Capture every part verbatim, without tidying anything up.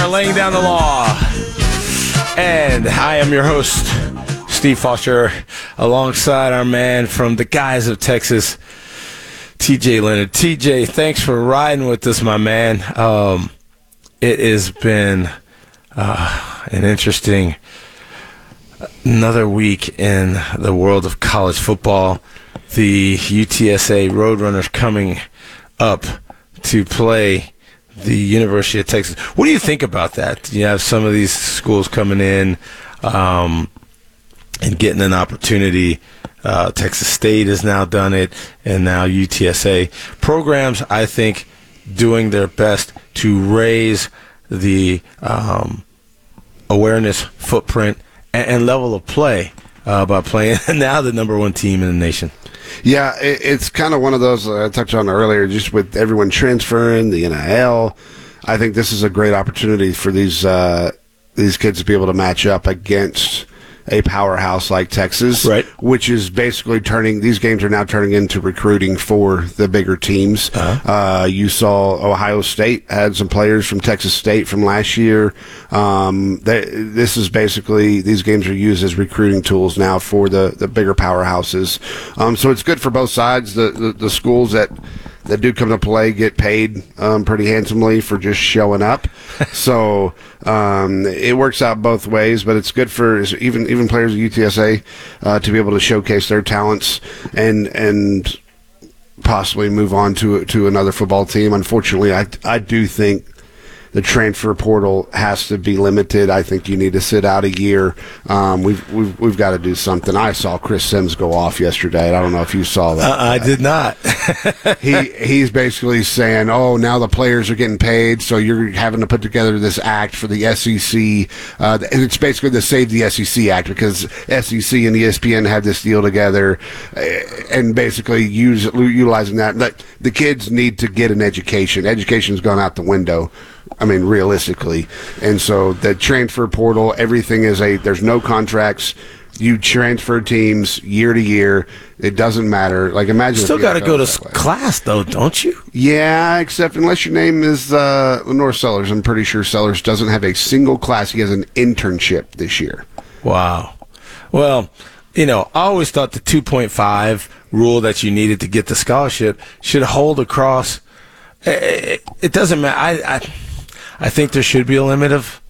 Laying Down the Law. And I am your host, Steve Foster, alongside our man from the Guys of Texas, T J Leonard. T J, thanks for riding with us, my man. Um, it has been uh, an interesting another week in the world of college football. The U T S A Roadrunners coming up to play the University of Texas. What do you think about that? You have some of these schools coming in um, and getting an opportunity. Uh, Texas State has now done it, and now U T S A. Programs, I think, doing their best to raise the um, awareness, footprint, and, and level of play uh, by playing now the number one team in the nation. Yeah, it, it's kind of one of those uh, I touched on earlier, just with everyone transferring, the N I L. I think this is a great opportunity for these uh, these kids to be able to match up against a powerhouse like Texas, right? Which is basically turning, these games are now turning into recruiting for the bigger teams. Uh-huh. Uh, you saw Ohio State had some players from Texas State from last year. Um, they, this is basically, these games are used as recruiting tools now for the, the bigger powerhouses. Um, so it's good for both sides. The, the, the schools that, that do come to play get paid um, pretty handsomely for just showing up. So um, it works out both ways, but it's good for even even players at U T S A uh, to be able to showcase their talents and and possibly move on to to another football team. Unfortunately, I I do think the transfer portal has to be limited. I think you need to sit out a year. Um, we've we've we've got to do something. I saw Chris Sims go off yesterday. I don't know if you saw that. Uh, I did not. he he's basically saying, "Oh, now the players are getting paid, so you're having to put together this act for the S E C." Uh, and it's basically the Save the S E C Act, because S E C and E S P N had this deal together, uh, and basically use utilizing that. That the kids need to get an education. Education's gone out the window. I mean, realistically. And so the transfer portal, everything is a, there's no contracts. You transfer teams year to year. It doesn't matter. Like, imagine. Still got to go to class, though, don't you? Yeah, except unless your name is uh, Lenore Sellers. I'm pretty sure Sellers doesn't have a single class. He has an internship this year. Wow. Well, you know, I always thought the two point five rule that you needed to get the scholarship should hold across. It, it doesn't matter. I, I I think there should be a limit of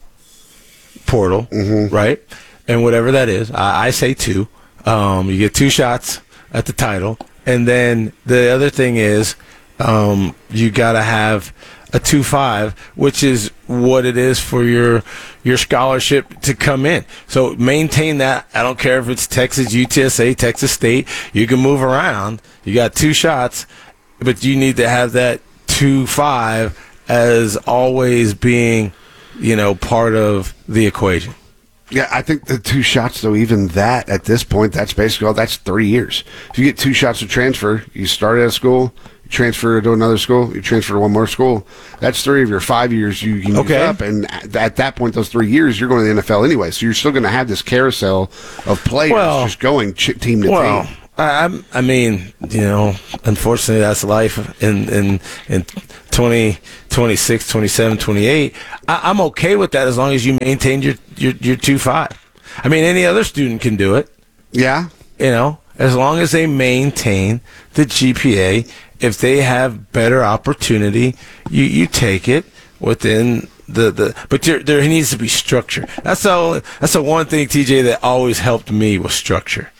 portal, mm-hmm. right? And whatever that is, I, I say two. Um, you get two shots at the title. And then the other thing is um, you got to have a two five, which is what it is for your your scholarship to come in. So maintain that. I don't care if it's Texas, U T S A, Texas State. You can move around. You got two shots, but you need to have that two five as always being, you know, part of the equation. Yeah, I think the two shots, though, even that, at this point, that's basically all, that's three years. If you get two shots to transfer, you start at a school, you transfer to another school, you transfer to one more school, that's three of your five years you can okay. use up. And at that point, those three years, you're going to the N F L anyway. So you're still going to have this carousel of players well, just going ch- team to well, team. I, I mean, you know, unfortunately, that's life in in in twenty, twenty-six, twenty-seven, twenty-eight. I, I'm okay with that as long as you maintain your your your two five. I mean, any other student can do it. Yeah, you know, as long as they maintain the G P A. If they have better opportunity, you you take it within the the. But there there needs to be structure. That's the only, that's the one thing, T J, that always helped me was structure.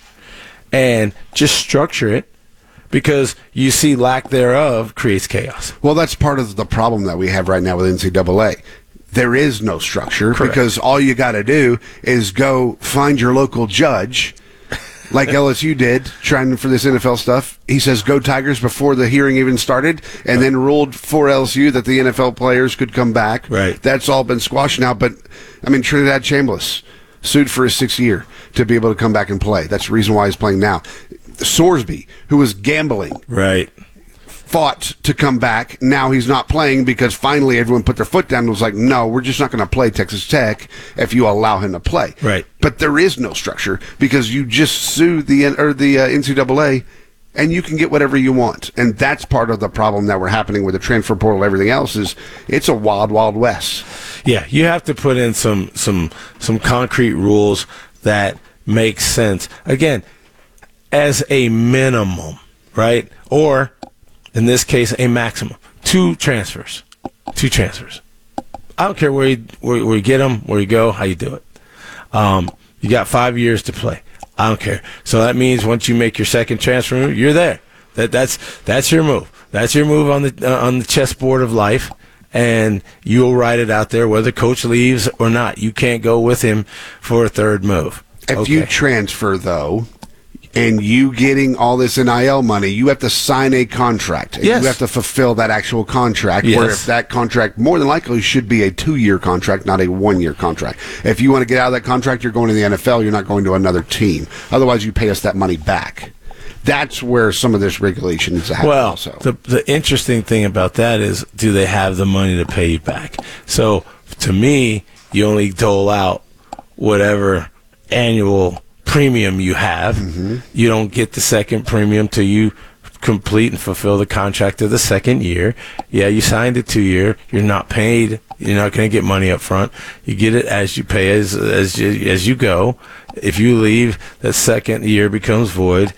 And just structure it, because you see lack thereof creates chaos. Well, that's part of the problem that we have right now with N C double A. There is no structure. Correct. Because all you got to do is go find your local judge, like L S U did, trying for this N F L stuff. He says, go Tigers, before the hearing even started, and right. then ruled for L S U that the N F L players could come back. Right. That's all been squashed now. But, I mean, Trinidad Chambliss sued for his sixth year to be able to come back and play. That's the reason why he's playing now. Sorsby, who was gambling, right, fought to come back. Now he's not playing because finally everyone put their foot down and was like, no, we're just not going to play Texas Tech if you allow him to play. Right. But there is no structure because you just sue the or the uh, N C double A and you can get whatever you want. And that's part of the problem that we're happening with the transfer portal and everything else is it's a wild, wild west. Yeah, you have to put in some some some concrete rules that make sense. Again, as a minimum, right? Or in this case, a maximum. Two transfers. Two transfers. I don't care where you where, where you get them, where you go, how you do it. Um, you got five years to play. I don't care. So that means once you make your second transfer move, you're there. That that's that's your move. That's your move on the uh, on the chessboard of life, and you'll write it out there whether coach leaves or not. You can't go with him for a third move. If Okay. you transfer, though, and you getting all this N I L money, you have to sign a contract. Yes. You have to fulfill that actual contract. Yes. Where if that contract more than likely should be a two-year contract, not a one-year contract. If you want to get out of that contract, you're going to the N F L. You're not going to another team. Otherwise, you pay us that money back. That's where some of this regulation needs to happen. Well, also. the the interesting thing about that is, do they have the money to pay you back? So, to me, you only dole out whatever annual premium you have. Mm-hmm. You don't get the second premium till you complete and fulfill the contract of the second year. Yeah, you signed a two year. You're not paid. You're not going to get money up front. You get it as you pay as as you, as you go. If you leave, that second year becomes void.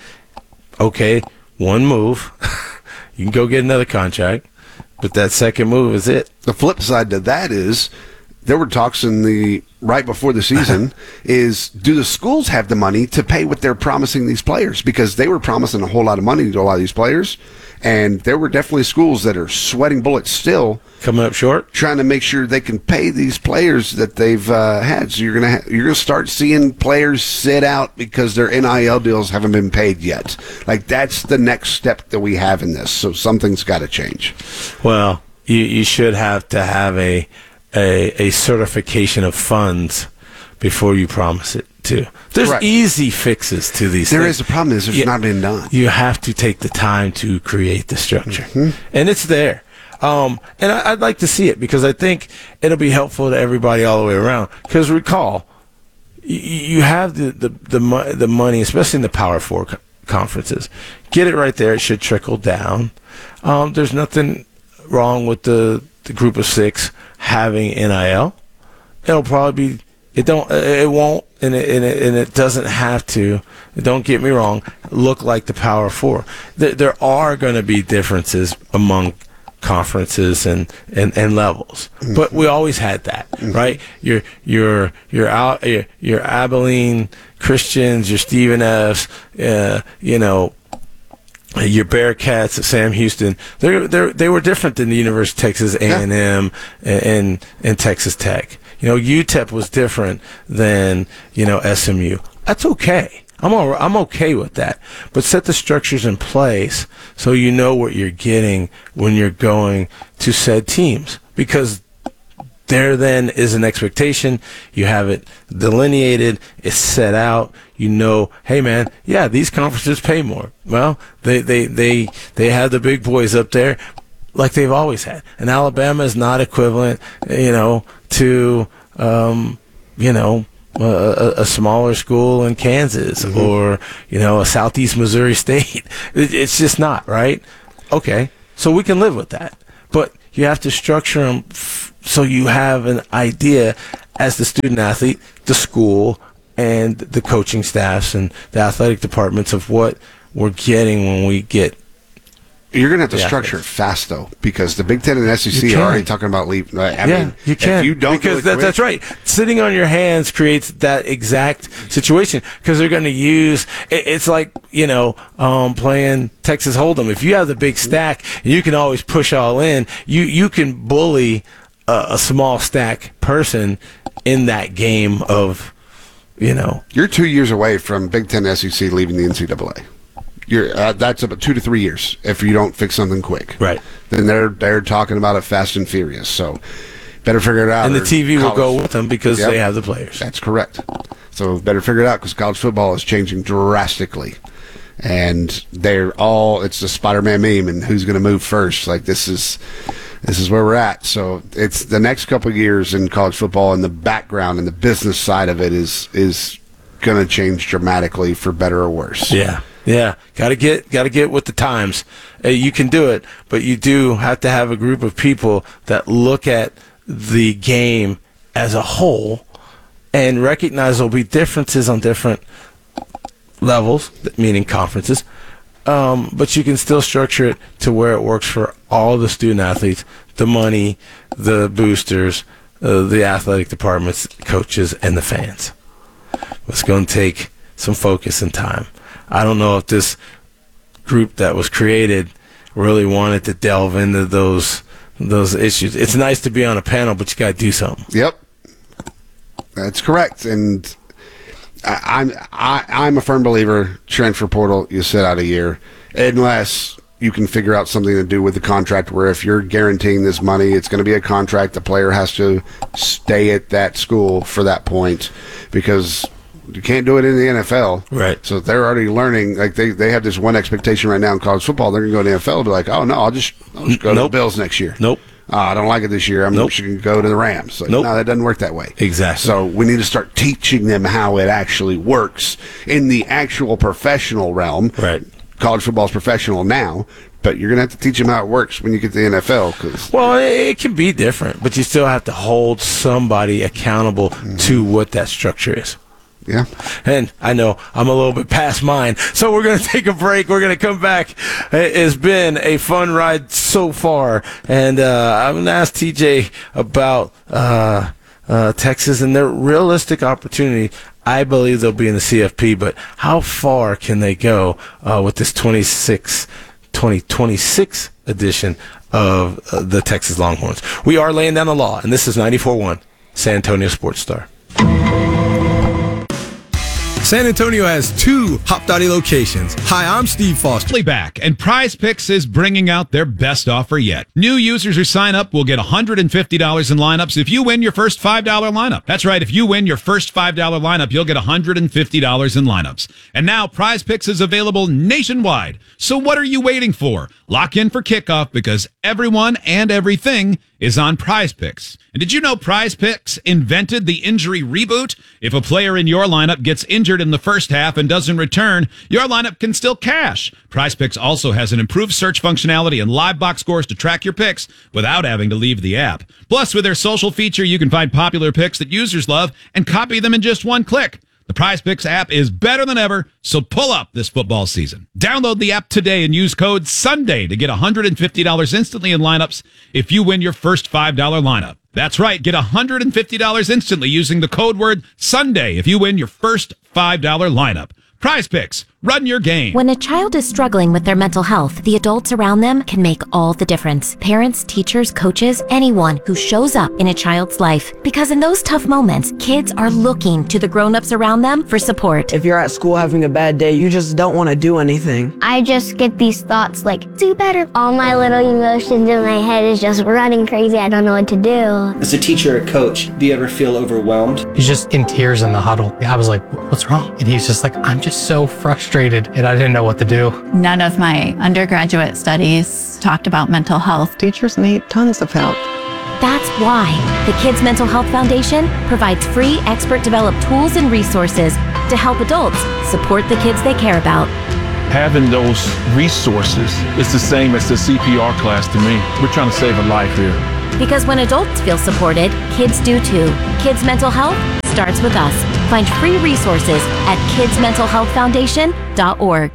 Okay, one move. You can go get another contract, but that second move is it. The flip side to that is there were talks in the right before the season is do the schools have the money to pay what they're promising these players? Because they were promising a whole lot of money to a lot of these players, and there were definitely schools that are sweating bullets still, Coming up short? trying to make sure they can pay these players that they've uh, had. So you're gonna ha- you're gonna start seeing players sit out because their N I L deals haven't been paid yet. Like that's the next step that we have in this. So something's got to change. Well, you you should have to have a a, a certification of funds before you promise it too. There's Right. easy fixes to these There things. is a problem is it's Yeah. not been done. You have to take the time to create the structure, Mm-hmm. and it's there. Um, and I, I'd like to see it because I think it'll be helpful to everybody all the way around. Because recall, you, you have the the the, mo- the money, especially in the Power Four co- conferences. Get it right there. It should trickle down. Um, there's nothing wrong with the, the group of six having N I L. It'll probably be. It don't. It won't, and it, and it and it doesn't have to. Don't get me wrong. Look like the Power Four. There, there are going to be differences among conferences and, and, and levels, mm-hmm. but we always had that, mm-hmm. right? Your your your out your, your Abilene Christians, your Stephen F's, uh, you know. Your Bearcats at Sam Houston, they they they were different than the University of Texas A and M yeah. and, and and Texas Tech. You know, U T E P was different than, you know, S M U. That's okay. I'm all, I'm okay with that. But set the structures in place so you know what you're getting when you're going to said teams, because there then is an expectation. You have it delineated. It's set out. You know, hey man, yeah, these conferences pay more. Well, they they they they have the big boys up there, like they've always had. And Alabama is not equivalent, you know, to um, you know. A, a smaller school in Kansas, mm-hmm. or, you know, a Southeast Missouri State. It, it's just not, right? Okay, so we can live with that. But you have to structure them f- so you have an idea as the student athlete, the school, and the coaching staffs and the athletic departments of what we're getting when we get. You're going to have to Yeah, structure it fast, though, because the Big Ten and S E C are already talking about leaving. I yeah, mean, you can. If you don't because do it that, that's right. Sitting on your hands creates that exact situation because they're going to use. It, it's like, you know, um, playing Texas Hold'em. If you have the big stack, you can always push all in. You you can bully a, a small stack person in that game of, you know. You're two years away from Big Ten S E C leaving the N C double A. You're, uh, that's about two to three years if you don't fix something quick. Right. Then they're they're talking about it fast and furious. So better figure it out. And the T V will college. go with them because Yep. they have the players. That's correct. So better figure it out because college football is changing drastically. And they're all, it's the Spider-Man meme and who's going to move first. Like this is this is where we're at. So it's the next couple of years in college football, and the background and the business side of it is is going to change dramatically for better or worse. Yeah. Yeah, got to get got to get with the times. Uh, you can do it, but you do have to have a group of people that look at the game as a whole and recognize there'll be differences on different levels, meaning conferences, um, but you can still structure it to where it works for all the student athletes, the money, the boosters, uh, the athletic departments, coaches, and the fans. It's going to take some focus and time. I don't know if this group that was created really wanted to delve into those those issues. It's nice to be on a panel, but you got to do something. Yep, that's correct. And I, I'm I, I'm a firm believer. Transfer portal, you sit out a year unless you can figure out something to do with the contract. Where if you're guaranteeing this money, it's going to be a contract. The player has to stay at that school for that point because you can't do it in the N F L. Right. So they're already learning. Like they, they have this one expectation right now in college football. They're going to go to the N F L and be like, oh, no, I'll just, I'll just go nope. to the Bills next year. Nope. Uh, I don't like it this year. I'm nope. just going to go to the Rams. Like, nope. No, that doesn't work that way. Exactly. So we need to start teaching them how it actually works in the actual professional realm. Right. College football is professional now, but you're going to have to teach them how it works when you get to the N F L. Cause well, it can be different, but you still have to hold somebody accountable mm-hmm. to what that structure is. Yeah. And I know I'm a little bit past mine, so we're going to take a break. We're going to come back. It's been a fun ride so far, and uh, I'm going to ask T J about uh, uh, Texas and their realistic opportunity. I believe they'll be in the C F P, but how far can they go uh, with this twenty-six, twenty twenty-six edition of uh, the Texas Longhorns? We are laying down the law, and this is ninety-four point one San Antonio Sports Star. San Antonio has two Hop Dottie locations. Hi, I'm Steve Foster. Back, and Prize Picks is bringing out their best offer yet. New users who sign up will get one hundred fifty dollars in lineups if you win your first five dollar lineup. That's right, if you win your first five dollar lineup, you'll get one hundred fifty dollars in lineups. And now Prize Picks is available nationwide. So what are you waiting for? Lock in for kickoff because everyone and everything is on Prize Picks. And did you know Prize Picks invented the injury reboot? If a player in your lineup gets injured in the first half and doesn't return, your lineup can still cash. Prize Picks also has an improved search functionality and live box scores to track your picks without having to leave the app. Plus, with their social feature, you can find popular picks that users love and copy them in just one click. The Prize Picks app is better than ever, so pull up this football season. Download the app today and use code SUNDAY to get one hundred fifty dollars instantly in lineups if you win your first five dollar lineup. That's right, get one hundred fifty dollars instantly using the code word SUNDAY if you win your first five dollar lineup. Prize Picks, run your game. When a child is struggling with their mental health, the adults around them can make all the difference. Parents, teachers, coaches, anyone who shows up in a child's life. Because in those tough moments, kids are looking to the grown-ups around them for support. If you're at school having a bad day, you just don't want to do anything. I just get these thoughts like, do better. All my little emotions in my head is just running crazy. I don't know what to do. As a teacher or coach, do you ever feel overwhelmed? He's just in tears in the huddle. I was like, what's wrong? And he's just like, I'm just so frustrated and I didn't know what to do. None of my undergraduate studies talked about mental health. Teachers need tons of help. That's why the Kids Mental Health Foundation provides free expert-developed tools and resources to help adults support the kids they care about. Having those resources is the same as the C P R class to me. We're trying to save a life here. Because when adults feel supported, kids do too. Kids Mental Health starts with us. Find free resources at kids mental health foundation dot org.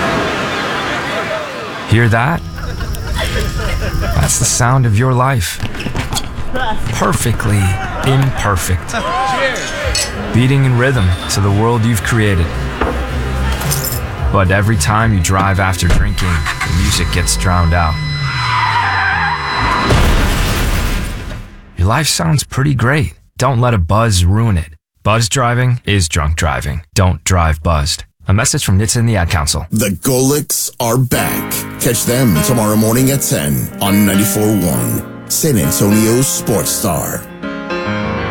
Hear that? That's the sound of your life. Perfectly imperfect. Beating in rhythm to the world you've created. But every time you drive after drinking, the music gets drowned out. Your life sounds pretty great. Don't let a buzz ruin it. Buzz driving is drunk driving. Don't drive buzzed. A message from N H T S A and the Ad Council. The Golics are back. Catch them tomorrow morning at ten on ninety-four point one San Antonio Sports Star.